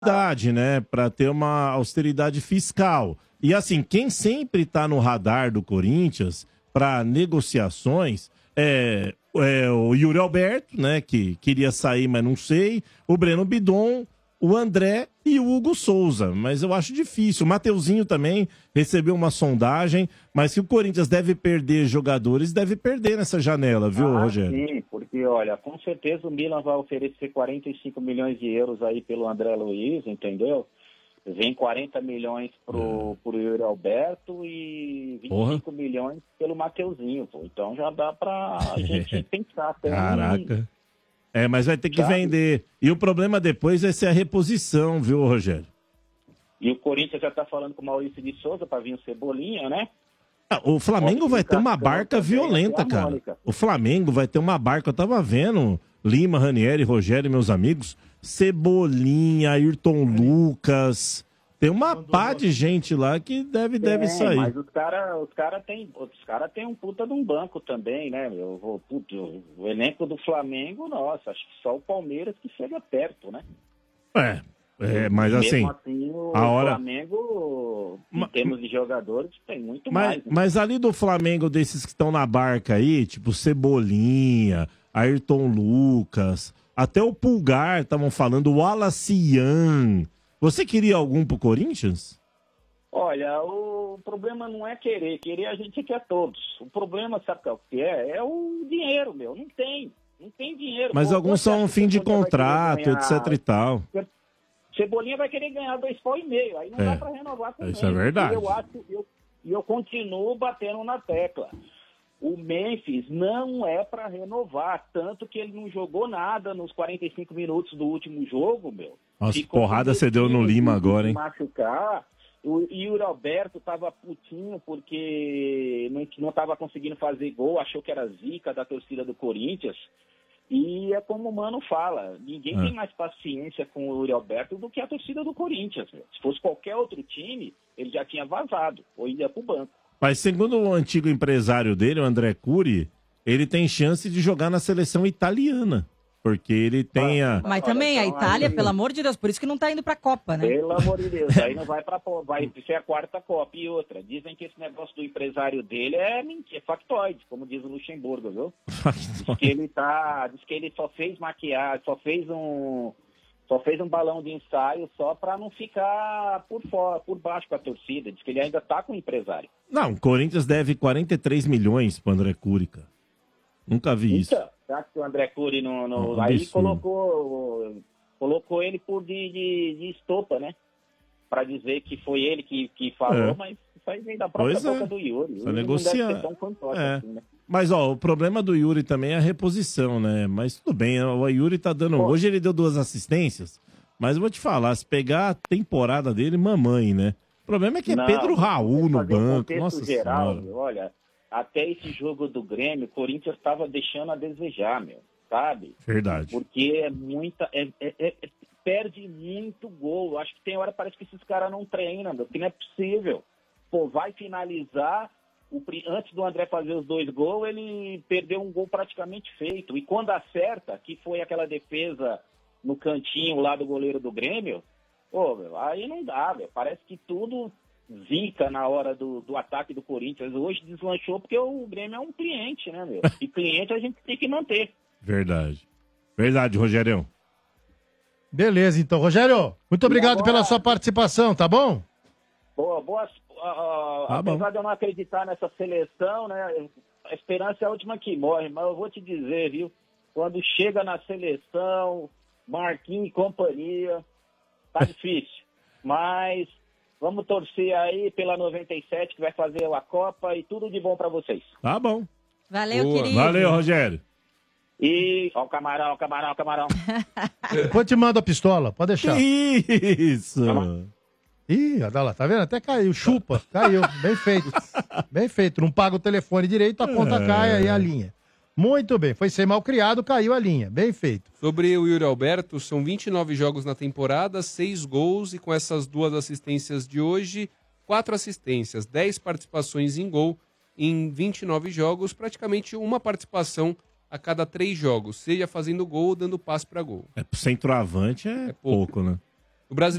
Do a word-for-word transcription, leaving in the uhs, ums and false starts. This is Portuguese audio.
austeridade, né? Para ter uma austeridade fiscal. E assim, quem sempre está no radar do Corinthians para negociações é, é o Yuri Alberto, né? Que queria sair, mas não sei. O Breno Bidon, o André e o Hugo Souza. Mas eu acho difícil. O Mateuzinho também recebeu uma sondagem, mas se o Corinthians deve perder jogadores, deve perder nessa janela, viu, ah, Rogério? Sim, porque, olha, com certeza o Milan vai oferecer quarenta e cinco milhões de euros aí pelo André Luiz, entendeu? Vem quarenta milhões pro, pro Yuri Alberto e vinte e cinco Porra. milhões pelo Mateuzinho, pô. Então já dá pra gente pensar. Tem Caraca. É, mas vai ter que Sabe? vender. E o problema depois vai ser a reposição, viu, Rogério? E o Corinthians já tá falando com o Maurício de Souza pra vir o Cebolinha, né? Ah, o Flamengo vai ter uma barca violenta, cara. O Flamengo vai ter uma barca. Eu tava vendo Lima, Ranieri, Rogério e meus amigos. Cebolinha, Ayrton Lucas. Tem uma pá de gente lá que deve, deve É, sair. mas os caras os cara têm cara tem um puta de um banco também, né, meu? O, puto, o elenco do Flamengo, nossa, acho que só o Palmeiras que chega perto, né? É, é mas Mesmo assim, assim o a hora... Flamengo, em termos de jogadores, tem muito Mas, mais. Né? mas ali do Flamengo, desses que estão na barca aí, tipo Cebolinha, Ayrton Lucas, até o Pulgar estavam falando, o Alacian. Você queria algum pro Corinthians? Olha, o problema não é querer, querer a gente quer todos. O problema, sabe o que é? É o dinheiro, meu, não tem, não tem dinheiro. Mas Pô, alguns são um fim de contrato, ganhar... etc e tal. Cebolinha vai querer ganhar dois pau e meio, aí não É. dá pra renovar com ele. Isso é verdade. E eu acho, eu, eu continuo batendo na tecla. O Memphis não é pra renovar, tanto que ele não jogou nada nos quarenta e cinco minutos do último jogo, meu. Nossa, Ficou porrada você deu no Lima agora, hein? Machucar. O Yuri Alberto tava putinho porque não, não tava conseguindo fazer gol, achou que era zica da torcida do Corinthians. E é como o Mano fala, ninguém É. tem mais paciência com o Yuri Alberto do que a torcida do Corinthians. Meu. Se fosse qualquer outro time, ele já tinha vazado, ou ia pro banco. Mas segundo o antigo empresário dele, o André Curi, ele tem chance de jogar na seleção italiana. Porque ele tem a... Mas também a Itália, pelo amor de Deus, por isso que não tá indo pra Copa, né? Pelo amor de Deus, aí não vai pra vai ser a quarta Copa. E outra, dizem que esse negócio do empresário dele é mentira, é factoide, como diz o Luxemburgo, viu? Diz que ele tá, diz que ele só fez maquiagem, só fez um só fez um balão de ensaio só pra não ficar por fora, por baixo com a torcida. Diz que ele ainda tá com o empresário. Não, o Corinthians deve quarenta e três milhões pro André Curi, cara. Nunca vi isso. Então, será que o André Cury no, no... Um aí absurdo. colocou colocou ele por de, de, de estopa, né? Pra dizer que foi ele que, que falou, É. mas isso aí vem da própria Pois é. boca do Yuri. Só Ele negociar. não deve ser tão fantoche É. assim, né? Mas, ó, o problema do Yuri também é a reposição, né? Mas tudo bem, o Yuri tá dando... Pô. Hoje ele deu duas assistências, mas eu vou te falar, se pegar a temporada dele, mamãe, né? O problema é que é Não, Pedro Raul no fazer um banco, contexto nossa geral, senhora. meu, olha, até esse jogo do Grêmio, o Corinthians estava deixando a desejar, meu, sabe? Verdade. Porque é muita... É, é- é- é- perde muito gol. Acho que tem hora, parece que esses caras não treinam, meu, que não é possível. Pô, vai finalizar, o pri- antes do André fazer os dois gols, ele perdeu um gol praticamente feito. E quando acerta, que foi aquela defesa no cantinho lá do goleiro do Grêmio, pô, meu, aí não dá, meu. Parece que tudo zica na hora do, do ataque do Corinthians. Hoje deslanchou porque o Grêmio é um cliente, né, meu? E cliente a gente tem que manter. Verdade. Verdade, Rogério. Beleza, então. Rogério, muito obrigado agora- pela sua participação, tá bom? Boa, boas. ah, ah, Tá bom. apesar de eu não acreditar nessa seleção, né? A esperança é a última que morre, mas eu vou te dizer, viu? Quando chega na seleção, Marquinhos e companhia, tá difícil. Mas vamos torcer aí pela noventa e sete, que vai fazer a Copa, e tudo de bom pra vocês. Tá bom. Valeu, Boa. querido. Valeu, Rogério. E ó o camarão, camarão, camarão. Depois te mando a pistola, pode deixar. Isso. Ih, olha lá, tá vendo? Até caiu, chupa, caiu, bem feito. Bem feito, não paga o telefone direito, a conta É. cai aí a linha. Muito bem, foi ser mal criado, caiu a linha, bem feito. Sobre o Yuri Alberto, são vinte e nove jogos na temporada, seis gols e com essas duas assistências de hoje, quatro assistências, dez participações em gol em vinte e nove jogos, praticamente uma participação a cada três jogos, seja fazendo gol ou dando passe para gol. É, pro centroavante é, pouco. né? O Brasileiro